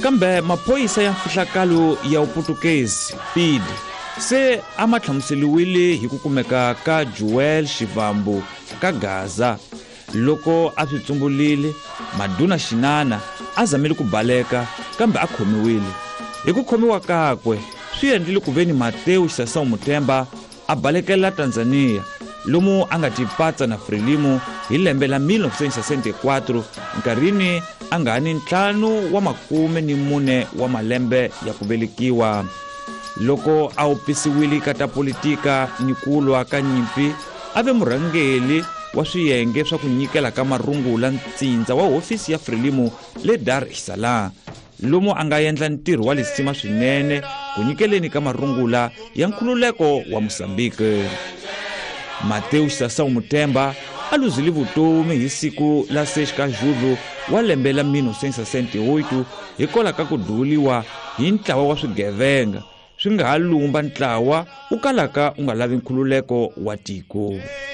kambe maphoyisa ya mfihlakalo ya uputukezi PID se a ma hlamuseliwile hi ku kumeka ka Joel Shivambu ka Gaza. Loko a swi tsumbulile, Maduna Shinana a zamile ku baleka kambe a khomiwile. Hi ku khomiwa kakwe swi endlile ku veni Mateu Xisasau Muthemba a balekela Tanzania, lomu a nga tipatsa na Frelimo hi lembe la 1964 nkarhini a nga ni 54 wa malembe ya ku velekiwa. Loko a opisiwile ka ta politika ni kulwa ka nyimpi, a ve murhangeli wa swiyenge swa ku nyikela ka marungula ntsindza wa hofisi ya Frelimo le Dar es Salaam, lomu a nga endla ntirho wa lisima swinene ku nyikeleni ka marungula ya nkhululeko wa Mozambique. Mateu Xisasau Muthemba a luzile vutomi hi siku la 6 ka Julu wa lembe la 1968 hikola ka ku duliwa hi ntlawa wa swigevenga swi nga ha lumba ntlawa u kalaka u nga lavi nkhululeko wa tiko.